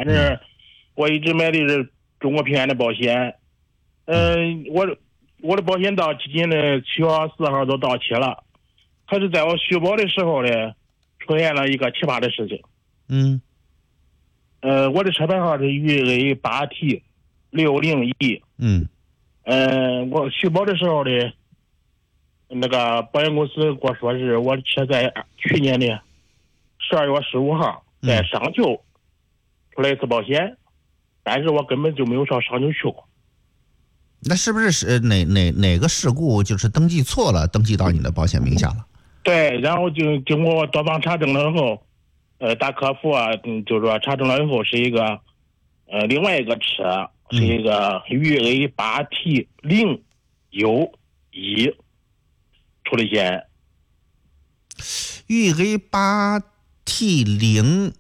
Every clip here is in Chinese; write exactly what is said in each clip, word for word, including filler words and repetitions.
反正我一直买的是中国平安的保险。嗯、呃，我我的保险到今年的七月四号都到期了，可是在我续保的时候呢，出现了一个奇葩的事情。 嗯。 呃，我的车牌号是豫 A 八 T 六零一。 嗯。 呃，我续保的时候呢，那个保险公司跟我说是我的车在去年的十二月十五号在商丘出了一次保险，嗯、但是我根本就没有上商丘去过。 那是不是是哪哪哪个事故就是登记错了，登记到你的保险名下了？ 对，然后就经过我多方查证了以后，呃，打客服啊，嗯，就是说查证了以后是一个呃另外一个车，是一个豫 A 八 T 零 U 一出的险。 豫 A 八 T 零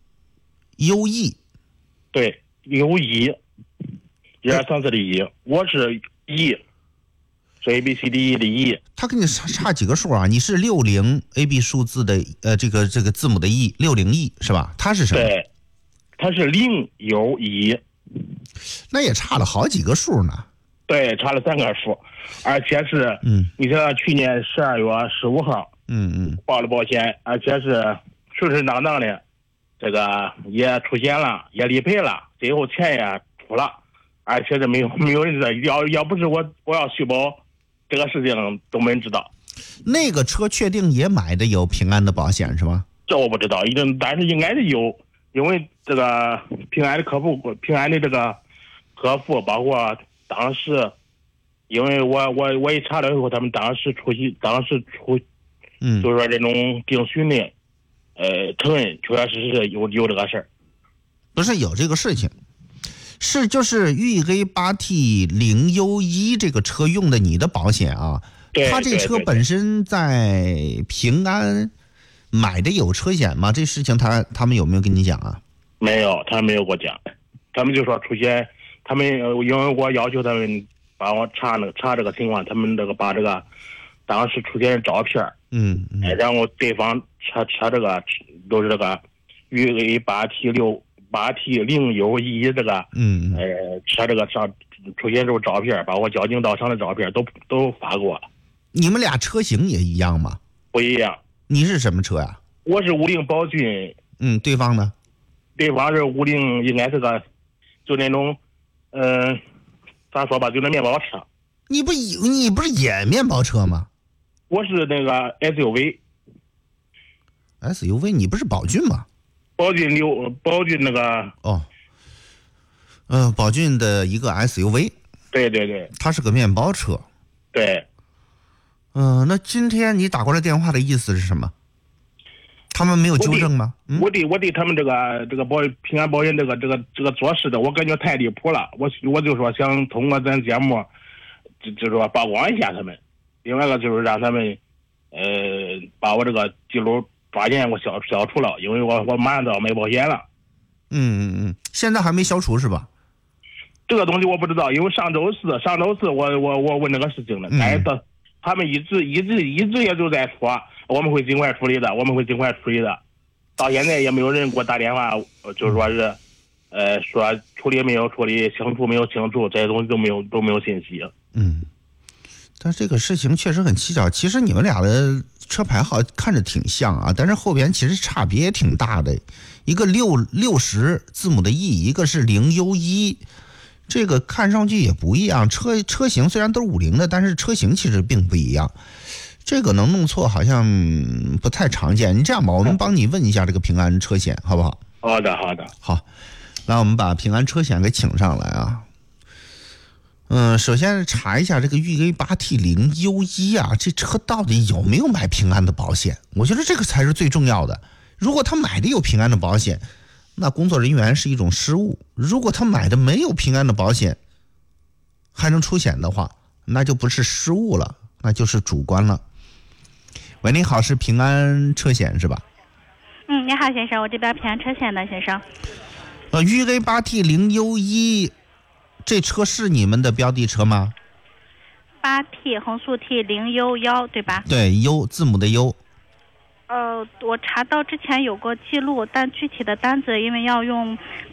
U 一， 对 ，U 一。一二三四的一，我是一，是 A B C D E 的一。 他跟你差差几个数啊？你是六零 A B 数字的呃这个这个字母的 E 六零 E 是吧？他是什么？ 对，他是零 U 一， 那也差了好几个数呢。 对，差了三个数，而且是嗯，你看去年十二月十五号， 嗯嗯， 报了保险，而且是顺顺当当的，这个也出险了，也理赔了，最后钱也出了。而且这没有没有人知道，要要不是我我要续保，这个事情都没人知道。 那个车确定也买的有平安的保险是吗？ 这我不知道，一定但是应该是有，因为这个平安的客服，平安的这个客服，包括当时，因为我我我一查了以后，他们当时出席，当时出，嗯，就是说这种定询的，呃，承认确确实实有有这个事儿。 不是有这个事情。是就是豫 A 八 T 零 U 一这个车用的你的保险啊，他这车本身在平安买的有车险吗？这事情他他们有没有跟你讲啊？ 没有，他们没有给我讲，他们就说出现，他们因为我要求他们帮我查那个查这个情况，他们这个把这个当时出现的照片， 嗯，嗯然后对方车车这个都是这个豫 A 八 T 六。八 T 零 U 一这个，嗯，呃，车这个上出现这种照片，把我交警到场的照片都都发给我了。 你们俩车型也一样吗？ 不一样。 你是什么车呀？ 我是五菱宝骏。 嗯，对方呢？ 对方是五菱，应该是个，就那种，嗯、呃，咋说吧，就那面包车。 你不你不是也面包车吗？ 我是那个 S U V。 S U V， 你不是宝骏吗？ 宝骏六，宝骏那个哦，呃，宝骏的一个 S U V， 对对对， 它是个面包车， 对， 嗯、呃，那今天你打过来电话的意思是什么？他们没有纠正吗？ 我对、嗯、我对我对他们这个这个保平安保险这个这个这个做事的，我感觉太离谱了，我我就说想通过咱节目，就就说曝光一下他们，另外一个就是让他们，呃，把我这个记录。发现我消消除了，因为我我马上都要买保险了。 嗯嗯嗯，现在还没消除是吧？ 这个东西我不知道，因为上周四上周四我我我问这个事情了，但是他们一直一直一直也就在说我们会尽快处理的，我们会尽快处理的。到现在也没有人给我打电话，就是说是，呃，说处理没有处理，清楚没有清楚，这些东西都没有都没有信息。 嗯，但这个事情确实很蹊跷。其实你们俩的车牌号看着挺像啊，但是后边其实差别也挺大的，一个六六十字母的 E， 一个是零 U 一，这个看上去也不一样。车车型虽然都是五菱的，但是车型其实并不一样。这个能弄错好像不太常见。你这样吧，我们帮你问一下这个平安车险，好不好？ 好的，好的， 好。来，我们把平安车险给请上来啊。嗯，首先查一下这个豫 A 八 T 零 U 一啊，这车到底有没有买平安的保险？我觉得这个才是最重要的。如果他买的有平安的保险，那工作人员是一种失误；如果他买的没有平安的保险，还能出险的话，那就不是失误了，那就是主观了。喂，你好，是平安车险是吧？ 嗯，你好先生，我这边平安车险的先生。 呃，豫 A 八 T 零 U 一。这车是你们的标的车吗？ 八 T 横竖 T 零 U 一对吧？ 对 ，U 字母的 U。 呃，我查到之前有过记录，但具体的单子因为要用